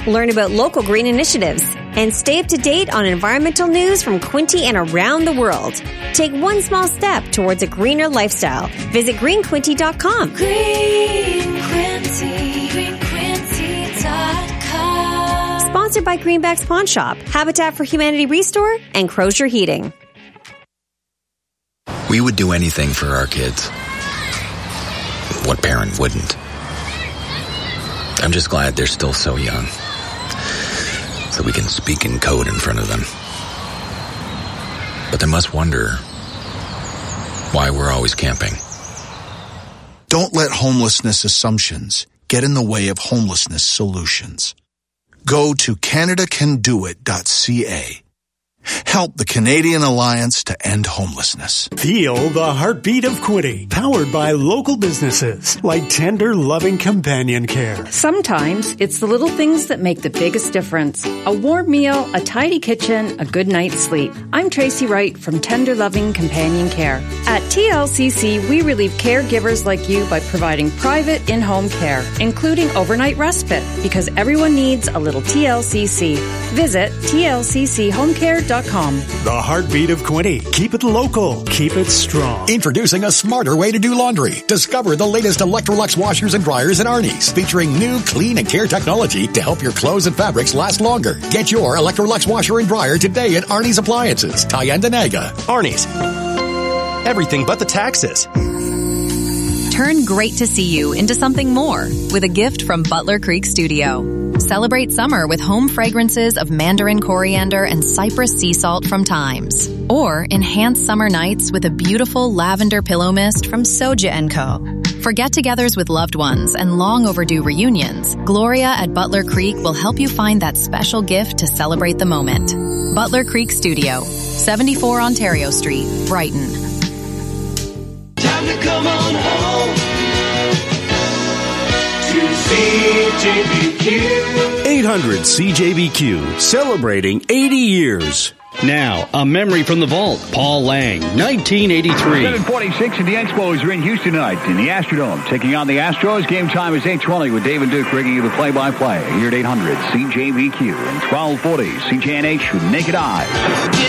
Learn about local green initiatives and stay up to date on environmental news from Quinte and around the world. Take one small step towards a greener lifestyle. Visit greenquinty.com. greenquinty.com. Sponsored by Greenback's Pawn Shop, Habitat for Humanity Restore, and Crozier Heating. We would do anything for our kids. What parent wouldn't? I'm just glad they're still so young, so we can speak in code in front of them. But they must wonder why we're always camping. Don't let homelessness assumptions get in the way of homelessness solutions. Go to CanadaCanDoIt.ca. Help the Canadian Alliance to End Homelessness. Feel the heartbeat of Quinte, powered by local businesses like Tender Loving Companion Care. Sometimes it's the little things that make the biggest difference. A warm meal, a tidy kitchen, a good night's sleep. I'm Tracy Wright from Tender Loving Companion Care. At TLCC, we relieve caregivers like you by providing private in-home care, including overnight respite, because everyone needs a little TLCC. Visit tlcchomecare.com. The heartbeat of Quinte. Keep it local. Keep it strong. Introducing a smarter way to do laundry. Discover the latest Electrolux washers and dryers in Arnie's, featuring new clean and care technology to help your clothes and fabrics last longer. Get your Electrolux washer and dryer today at Arnie's Appliances, Tyendinaga. Arnie's. Everything but the taxes. Turn great to see you into something more with a gift from Butler Creek Studio. Celebrate summer with home fragrances of mandarin coriander and cypress sea salt from Thymes. Or enhance summer nights with a beautiful lavender pillow mist from Soja & Co. For get-togethers with loved ones and long overdue reunions, Gloria at Butler Creek will help you find that special gift to celebrate the moment. Butler Creek Studio, 74 Ontario Street, Brighton. Time to come on home to CJBQ. 800 CJBQ, celebrating 80 years. Now, a memory from the vault. Paul Lang, 1983. 7:46 and the Expos are in Houston tonight in the Astrodome. Taking on the Astros. Game time is 8:20 with David Duke bringing you the play-by-play here at 800 CJBQ and 1240 CJNH with Naked Eyes.